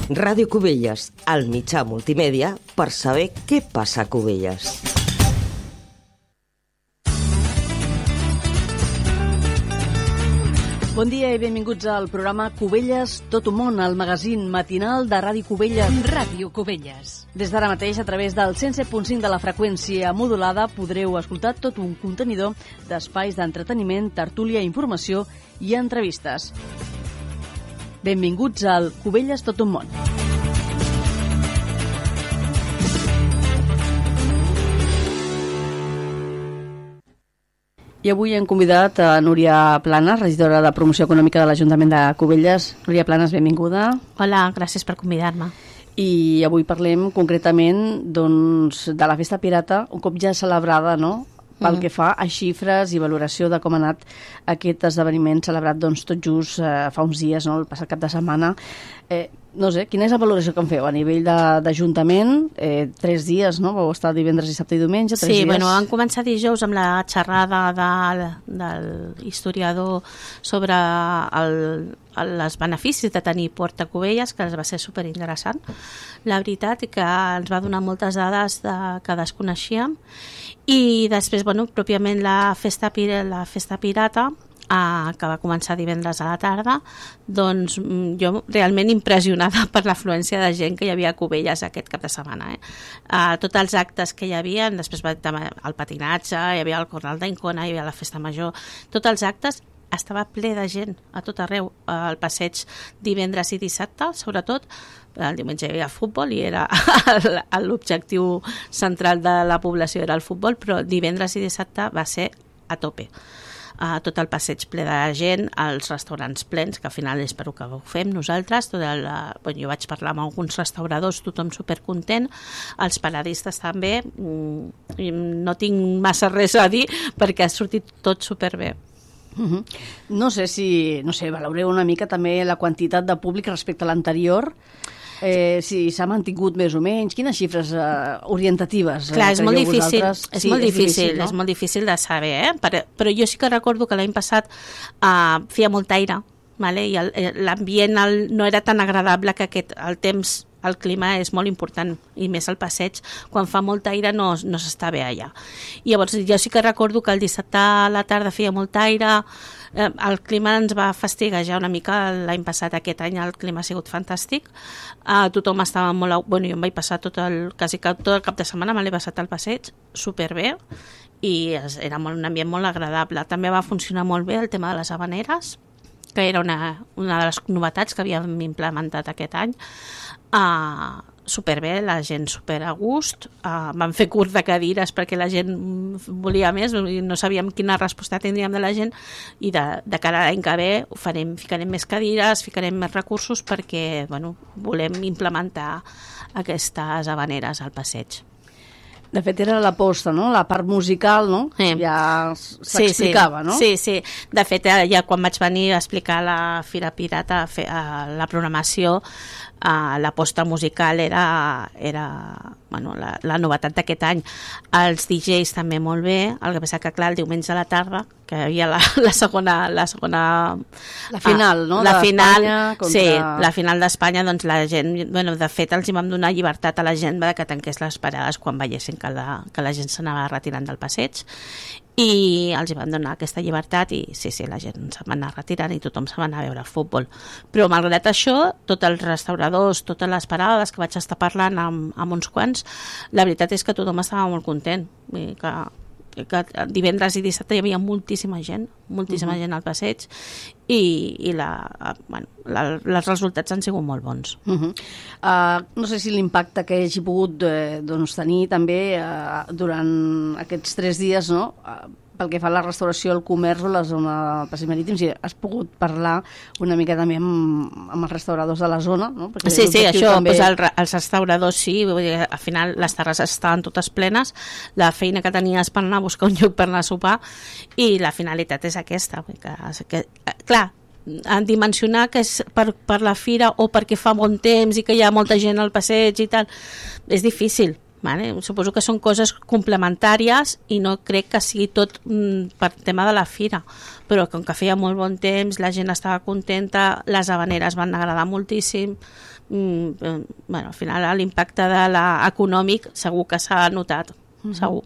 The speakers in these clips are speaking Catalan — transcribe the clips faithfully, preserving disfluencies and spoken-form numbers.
Ràdio Cubelles, el mitjà multimèdia per saber què passa a Cubelles. Bon dia i benvinguts al programa Cubelles Tot un món, el magazín matinal de Ràdio Cubelles. Ràdio Cubelles. Des d'ara mateix, a través del cent set punt cinc de la freqüència modulada, podreu escoltar tot un contenidor d'espais d'entreteniment, tertúlia, informació i entrevistes. Benvinguts al Cubelles Tot un món. I avui hem convidat a Núria Planes, regidora de Promoció Econòmica de l'Ajuntament de Cubelles. Núria Planes, benvinguda. Hola, gràcies per convidar-me. I avui parlem concretament doncs, de la Festa Pirata, un cop ja celebrada, no?, pel que fa a xifres i valoració de com ha anat aquest esdeveniment celebrat doncs, tot just eh, fa uns dies, no?, el passat cap de setmana. Eh, no sé, quina és la valoració que en feu a nivell d'Ajuntament? Eh, tres dies, no? Vau estar divendres, dissabte i diumenge, tres sí, dies. Sí, bueno, vam començar dijous amb la xerrada de, del historiador sobre el, el, els beneficis de tenir Port a Cubelles, que ens va ser superinteressant, la veritat, i que ens va donar moltes dades de, que desconeixíem. I després, bueno, pròpiament la festa, la festa pirata, eh, que va començar divendres a la tarda, doncs jo realment impressionada per l'afluència de gent que hi havia a Cubelles aquest cap de setmana. Eh? Eh, tots els actes que hi havia, després va el patinatge, hi havia el Corral d'Incona, hi havia la festa major, tots els actes, estava ple de gent a tot arreu, al passeig divendres i dissabte, sobretot. El diumenge hi havia futbol i era l'objectiu central de la població era el futbol, però divendres i dissabte va ser a tope. Uh, tot el passeig ple de gent, els restaurants plens, que al final és per que ho fem nosaltres. Tot el, uh, bueno, jo vaig parlar amb alguns restauradors, tothom supercontent, els paradistes també, mm, no tinc massa res a dir perquè ha sortit tot superbé. Uh-huh. No sé si, no sé, valoreu una mica també la quantitat de públic respecte a l'anterior, eh, si s'ha mantingut més o menys, quines xifres eh, orientatives Clar, és molt difícil, vosaltres? és Sí, molt és difícil, difícil, no? és molt difícil de saber, eh? però, però jo sí que recordo que l'any passat uh, feia molt aire, vale? I l'ambient no era tan agradable que aquest, el temps, el clima és molt important, i més al passeig, quan fa molt aire no, no s'està bé allà. I llavors jo sí que recordo que el dissabte a la tarda feia molt aire, eh, el clima ens va fastiguejar una mica l'any passat, aquest any el clima ha sigut fantàstic, eh, tothom estava molt... Bueno, jo em vaig passar tot el, quasi tot el cap de setmana, me l'he passat al passeig, superbé, i era molt, un ambient molt agradable. També va funcionar molt bé el tema de les habaneres, que era una, una de les novetats que havíem implementat aquest any. Uh, superbé, la gent super a gust, uh, vam fer curs de cadires perquè la gent volia més i no sabíem quina resposta tindríem de la gent, i de, de cara a l'any que ve ho farem, ficarem més cadires, ficarem més recursos perquè bueno, volem implementar aquestes habaneres al passeig. De fet, era l'aposta, no? La part musical, no? Sí. Ja s'explicava, sí, sí. no? Sí, sí. De fet, ja quan vaig venir a explicar a la Fira Pirata, a fer, a la programació, a l'aposta musical era, era bueno, la, la novetat d'aquest any. Els D Js també molt bé, el que passa que, clar, el diumenge a la tarda, que hi havia la, la segona... La, segona, la final, no? La final, contra... sí, la final d'Espanya, doncs la gent... Bueno, de fet, els hi vam donar llibertat a la gent que tanqués les parades quan veiessin que la, que la gent s'anava retirant del passeig, i els hi van donar aquesta llibertat i sí, sí, la gent se'n va anar retirant i tothom se'n va anar a veure el futbol. Però malgrat això, tots els restauradors, totes les parades que vaig estar parlant amb, amb uns quants, la veritat és que tothom estava molt content, que, que divendres i dissabte hi havia moltíssima gent, moltíssima uh-huh. gent al passeig, i, i la, bueno, la, els resultats han sigut molt bons. Uh-huh. uh, no sé si l'impacte que hagi pogut eh, doncs, tenir també uh, durant aquests tres dies, no? Uh, pel que fa a la restauració, el comerç o la zona del passeig marítim, si has pogut parlar una mica també amb, amb els restauradors de la zona, no? Perquè sí, sí, això, també... pues el, els restauradors sí, vull dir, al final les terrasses estaven totes plenes, la feina que tenies per anar a buscar un lloc per anar a sopar, i la finalitat és aquesta, que, que, clar, en dimensionar que és per, per la fira o perquè fa bon temps i que hi ha molta gent al passeig i tal, és difícil, Vale? Suposo que són coses complementàries i no crec que sigui tot mm, per tema de la fira, però com que feia molt bon temps, la gent estava contenta, les habaneres van agradar moltíssim, mm, bueno, al final l'impacte de la econòmic segur que s'ha notat, mm-hmm. segur.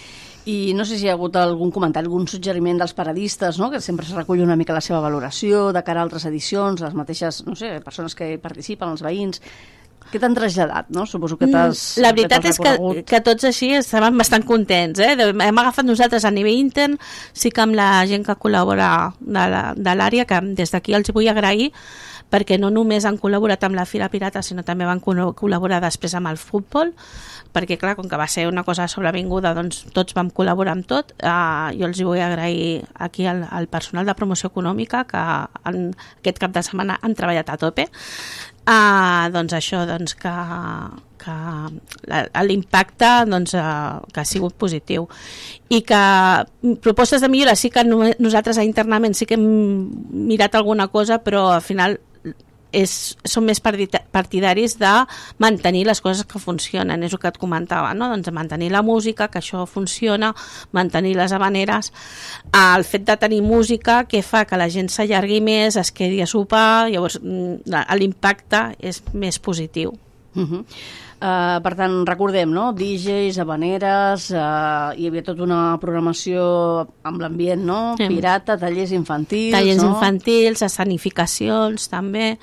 I no sé si hi ha hagut algun comentari, algun suggeriment dels paradistes, no? Que sempre es recull una mica la seva valoració de cara a altres edicions, les mateixes, no sé, persones que participen, els veïns. Què t'han traslladat, no? Suposo que t'has... La veritat és que, que tots així estaven bastant contents, eh? Hem agafat nosaltres a nivell intern, sí que amb la gent que col·labora de l'àrea, que des d'aquí els vull agrair, perquè no només han col·laborat amb la Fira Pirata, sinó també van col·laborar després amb el futbol, perquè clar, com que va ser una cosa sobrevinguda, doncs tots vam col·laborar amb tot. Uh, jo els vull agrair aquí al, al personal de promoció econòmica, que en, aquest cap de setmana han treballat a tope. Uh, doncs això, doncs que, que l'impacte doncs, uh, que ha sigut positiu i que propostes de millora sí que nosaltres internament sí que hem mirat alguna cosa, però al final és, són més partidaris de mantenir les coses que funcionen, és el que et comentava, no? Doncs mantenir la música, que això funciona, mantenir les habaneres, el fet de tenir música que fa que la gent s'allargui més, es quedi a sopar, llavors l'impacte és més positiu. Uh-huh. Uh, per tant, recordem, no? D Js, habaneres, uh, hi havia tota una programació amb l'ambient, no? Sí. Pirata, tallers infantils, tallers no? infantils, escenificacions també,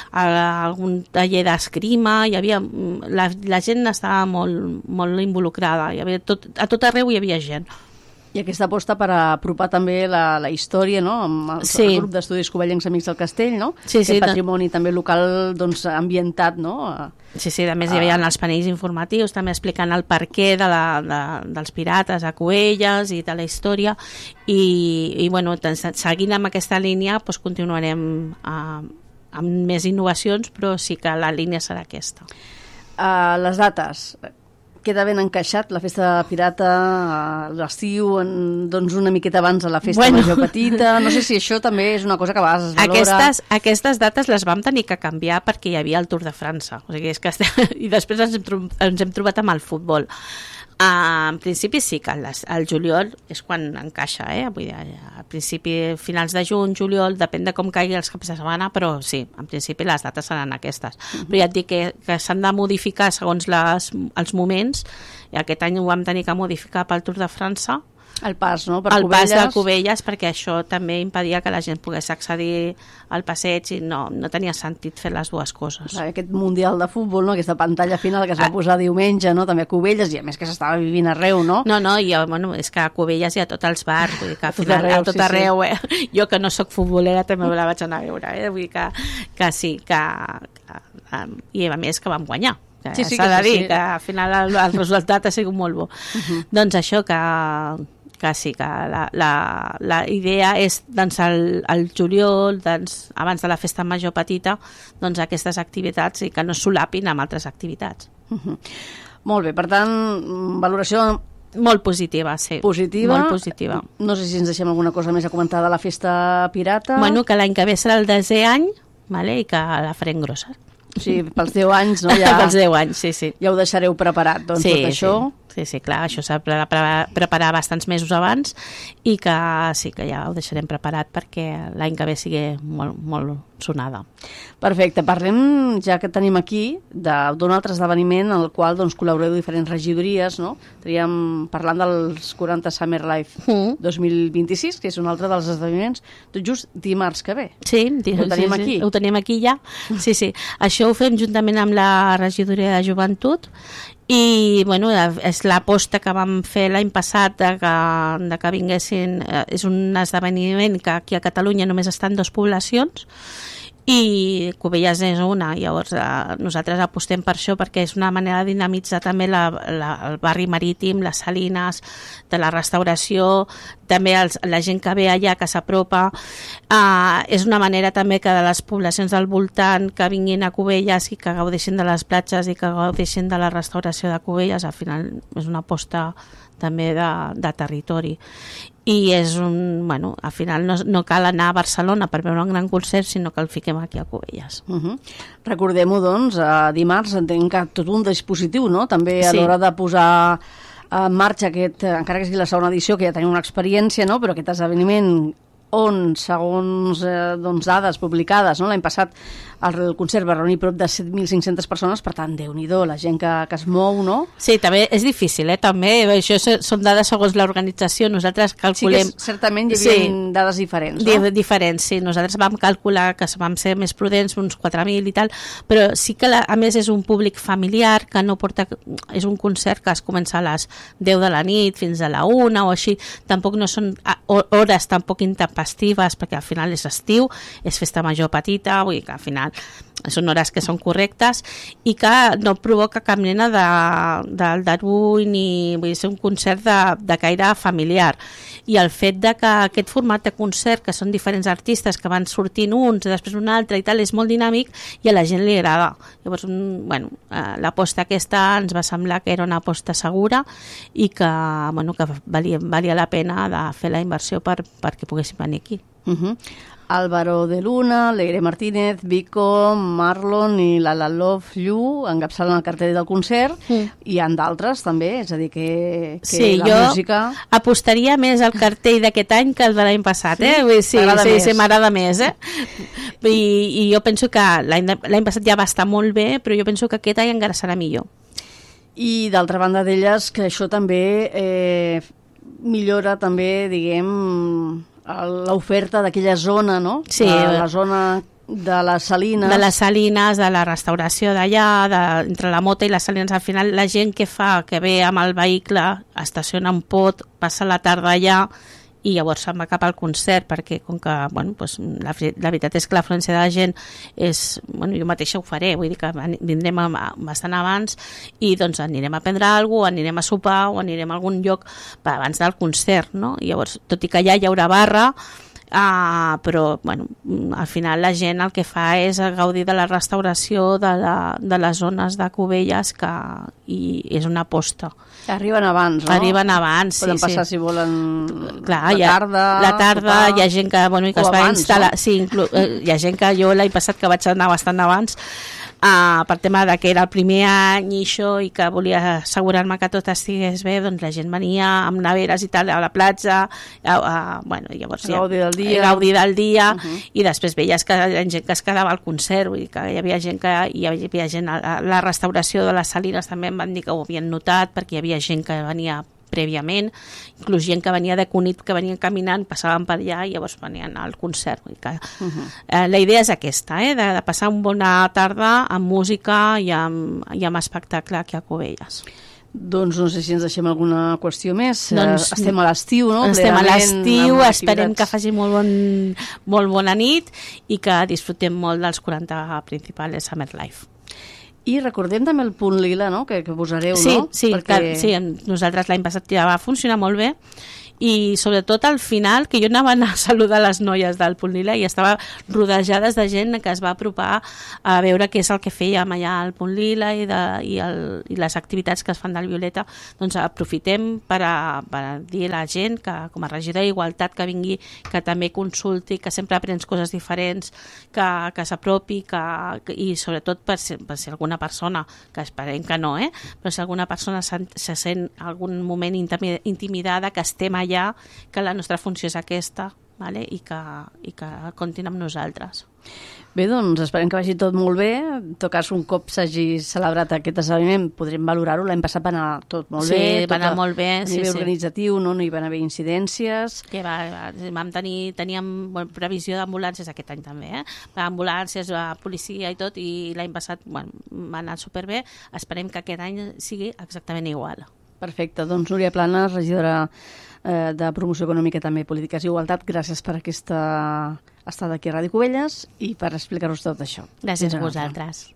algun taller d'esgrima, hi havia, la, la gent estava molt, molt involucrada, hi havia tot, a tot arreu hi havia gent. I aquesta aposta per apropar també la, la història, no? Amb el, sí. el grup d'estudis Covellencs Amics del Castell, no? Sí, sí, Aquest patrimoni de... també local, doncs, ambientat, no? Sí, sí, a més hi havia els panells informatius també explicant el perquè de la, de, dels pirates a Cubelles i de la història i, i bueno, seguint amb aquesta línia doncs continuarem uh, amb més innovacions, però sí que la línia serà aquesta. Uh, les dates... Queda ben encaixat la festa pirata a l'estiu, doncs una miqueta abans a la festa bueno. major petita. No sé si això també és una cosa que a vegades es valora. Aquestes, aquestes dates les vam tenir que canviar perquè hi havia el Tour de França. O sigui, és que estem... I després ens hem, trobat, ens hem trobat amb el futbol. Uh, en principi sí que el, el juliol és quan encaixa, eh? Vull dir, al principi, finals de juny, juliol, depèn de com caigui els caps de setmana, però sí, en principi les dates seran aquestes. Uh-huh. Però ja et dic que, que s'han de modificar segons les, els moments, i aquest any ho vam tenir que modificar pel Tour de França, el pas, no? Per el Cubelles. pas de Cubelles, perquè això també impedia que la gent pogués accedir al passeig i no, no tenia sentit fer les dues coses. Aquest Mundial de Futbol, no? Aquesta pantalla final que es va ah. posar diumenge, no? També a Cubelles, i a més que s'estava vivint arreu, no? No, no, i bueno, és que a Cubelles hi ha tots els bars, vull dir que al final a tot arreu, sí, sí. Eh? Jo que no sóc futbolera també me la vaig anar a veure, eh? Vull dir que, que sí, que, que i a més que vam guanyar. Sí, sí, s'ha de dir sí. que al final el, el resultat ha sigut molt bo. Uh-huh. Doncs això que que sí, que la, la, la idea és doncs, el, el juliol, doncs, abans de la festa major petita, doncs, aquestes activitats i que no solapin amb altres activitats. Uh-huh. Molt bé, per tant, valoració... Molt positiva, sí. Positiva. Molt positiva. No sé si ens deixem alguna cosa més a comentar de la festa pirata. Bueno, que l'any que ve serà el desè any, vale? I que la farem grossa. Sí, pels deu anys, no? Ja, pels deu anys, sí, sí. Ja ho deixareu preparat, doncs, sí, tot això. Sí. Sí, sí, clar, això s'ha de preparar bastants mesos abans i que sí que ja ho deixarem preparat perquè l'any que ve sigui molt, molt sonada. Perfecte, parlem, ja que tenim aquí, d'un altre esdeveniment en el qual doncs, col·laboreu diferents regidories, no? Estaríem parlant dels quaranta Summer Life mm. dos mil vint-i-sis, que és un altre dels esdeveniments, tot just dimarts que ve. Sí, ho tenim sí, aquí. Sí, ho tenim aquí ja. Sí, sí. Això ho fem juntament amb la regidoria de joventut i bueno, és l'aposta que vam fer l'any passat de que, de que vinguessin, és un esdeveniment que aquí a Catalunya només estan dues poblacions i Cubelles és una, llavors eh, nosaltres apostem per això perquè és una manera de dinamitzar també la, la, el barri marítim, les salines de la restauració, també els, la gent que ve allà, que s'apropa, eh, és una manera també que de les poblacions del voltant que vinguin a Cubelles i que gaudeixin de les platges i que gaudeixin de la restauració de Cubelles, al final és una aposta també de, de territori. I és un, bueno, al final no, no cal anar a Barcelona per veure un gran concert, sinó que el fiquem aquí a Cubelles. Uh -huh. Recordem-ho, doncs, a dimarts entenc que tot un dispositiu, no?, també a sí. l'hora de posar en marxa aquest, encara que sigui la segona edició, que ja tenim una experiència, no?, però aquest esdeveniment on, segons eh, doncs, dades publicades, no?, l'any passat el concert va reunir prop de set mil cinc-centes persones, per tant, Déu-n'hi-do, la gent que, que es mou, no? Sí, també és difícil, eh? També, això són dades segons l'organització, nosaltres calculem... Sí que certament hi havia sí, dades diferents, no? Diferents, sí, nosaltres vam calcular que vam ser més prudents, uns quatre mil i tal, però sí que, la, a més, és un públic familiar, que no porta... És un concert que es comença a les deu de la nit fins a la una o així, tampoc no són hores tampoc intempestives, perquè al final és estiu, és festa major petita, vull dir que al final són hores que són correctes i que no provoca cap mena d'aldarull ni vull dir, ser un concert de, de caire familiar. I el fet de que aquest format de concert, que són diferents artistes que van sortint uns, després un altre i tal, és molt dinàmic i a la gent li agrada. Llavors, un, bueno, l'aposta aquesta ens va semblar que era una aposta segura i que, bueno, que valia, valia la pena de fer la inversió per, perquè poguéssim venir aquí. Uh-huh. Álvaro de Luna, Leire Martínez, Vico, Marlon i la La Love Llu encapçalen el cartell del concert mm. i hi ha d'altres també, és a dir que, que sí, la jo música... apostaria més al cartell d'aquest any que el de l'any passat, sí? eh? Sí, m'agrada sí, més. sí, m'agrada més, eh? I, I jo penso que l'any passat ja va estar molt bé, però jo penso que aquest any encara serà millor. I d'altra banda d'elles, que això també eh, millora també, diguem... l'oferta d'aquella zona, no? Sí. La zona de les Salines. De les Salines, de la restauració d'allà, entre la Mota i les Salines. Al final, la gent que fa, que ve amb el vehicle, estaciona un pot, passa la tarda allà i llavors se'n va cap al concert, perquè com que, bueno, doncs, la, la veritat és que l'afluència de la gent és, bueno, jo mateixa ho faré, vull dir que vindrem a, bastant abans i doncs anirem a prendre alguna cosa, anirem a sopar o anirem a algun lloc abans del concert, no? I llavors, tot i que allà hi haurà barra, Uh, però bueno, al final la gent el que fa és gaudir de la restauració de, la, de les zones de Cubelles que, i és una aposta. Arriben abans, no? Arriben abans, sí. Poden passar, sí. si volen, clar, la tarda... La tarda, sopar, hi ha gent que, bueno, que es va abans, instal·lar... No? Sí, inclu... hi ha gent que jo l'any passat que vaig anar bastant abans, Uh, per tema de que era el primer any i això, i que volia assegurar-me que tot estigués bé, doncs la gent venia amb neveres i tal a la platja, uh, uh, bueno, llavors ja, gaudi del dia, gaudi del dia uh -huh. i després veies que hi havia gent que es quedava al concert, vull dir que hi havia gent que hi havia gent a la restauració de les Salines també em van dir que ho havien notat perquè hi havia gent que venia prèviament, inclús gent que venia de Cunit, que venien caminant, passaven per allà i llavors venien al concert. Vull dir que, uh -huh. eh, la idea és aquesta, eh, de, de passar una bona tarda amb música i amb, i amb espectacle aquí a Cubelles. Doncs no sé si ens deixem alguna qüestió més. Doncs, estem a l'estiu, no? Estem a l'estiu, esperem que faci molt, bon, molt bona nit i que disfrutem molt dels quaranta principals de Summer Life. I recordem també el punt lila, no?, que, que posareu, sí, no? Sí, Perquè... que, sí, nosaltres l'any passat ja va funcionar molt bé i sobretot al final, que jo anava a saludar les noies del Punt Lila i estava rodejades de gent que es va apropar a veure què és el que fèiem allà al Punt Lila i, de, i, el, i les activitats que es fan del Violeta. Doncs aprofitem per a, per a dir a la gent que com a regidora d'Igualtat que vingui, que també consulti, que sempre aprens coses diferents, que, que s'apropi que, que, i sobretot per ser, per ser alguna persona, que esperem que no, eh? Però si alguna persona se, se sent algun moment intimidada, que estem allà, que la nostra funció és aquesta, vale? I, que, i que comptin amb nosaltres. Bé, doncs esperem que vagi tot molt bé. En tot cas, un cop s'hagi celebrat aquest esdeveniment, podrem valorar-ho. L'any passat va anar tot molt sí, bé. Sí, va anar molt bé. A sí, nivell sí. organitzatiu, no, no hi van haver incidències. Que va, va, vam tenir, teníem bueno, previsió d'ambulàncies aquest any també, eh? Ambulàncies, policia i tot, i l'any passat bueno, va anar superbé. Esperem que aquest any sigui exactament igual. Perfecte. Doncs Núria Planes, regidora eh, de Promoció Econòmica, també Polítiques i Igualtat, gràcies per aquesta estada aquí a Ràdio Cubelles i per explicar-nos tot això. Gràcies a vosaltres.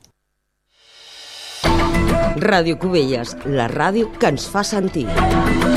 Ràdio Cubelles, la ràdio que ens fa sentir.